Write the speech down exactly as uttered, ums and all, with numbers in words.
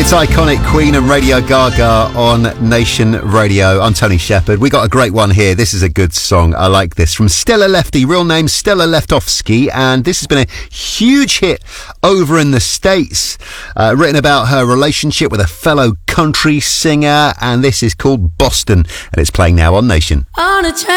It's iconic Queen and Radio Gaga on Nation Radio. I'm Tony Shepherd. We got a great one here. This is a good song. I like this. From Stella Lefty, real name Stella Leftovsky, and this has been a huge hit over in the States. Uh, written about her relationship with a fellow country singer, and this is called Boston, and it's playing now on Nation. On a